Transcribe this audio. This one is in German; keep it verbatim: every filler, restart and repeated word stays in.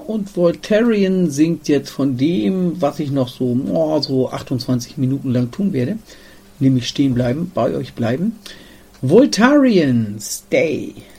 und Voltarian singt jetzt von dem, was ich noch so, oh, so achtundzwanzig Minuten lang tun werde. Nämlich stehen bleiben, bei euch bleiben. Voltarian, Stay.